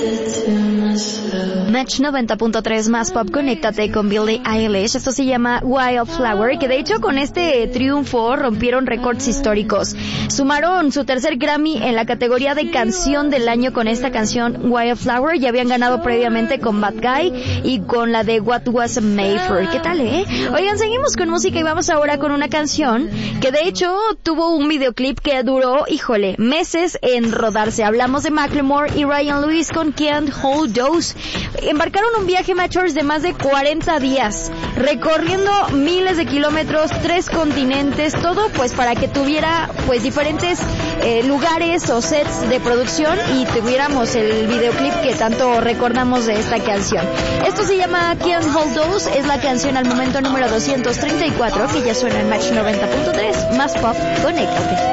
Match 90.3 más pop, conéctate con Billie Eilish. Esto se llama Wildflower, que de hecho con este triunfo rompieron récords históricos. Sumaron su tercer Grammy en la categoría de canción del año con esta canción Wildflower. Ya habían ganado previamente con Bad Guy y con la de What Was Made For. ¿Qué tal, Oigan, seguimos con música y vamos ahora con una canción que de hecho tuvo un videoclip que duró, meses en rodarse. Hablamos de Macklemore y Ryan Lewis con Can't Hold Those. Embarcaron un viaje, Matchers, de más de 40 días, recorriendo miles de kilómetros, 3 continentes, todo pues para que tuviera pues diferentes lugares o sets de producción y tuviéramos el videoclip que tanto recordamos de esta canción. Esto se llama Can't Hold Those, es la canción al momento número 234 que ya suena en Match 90.3, más pop, conéctate.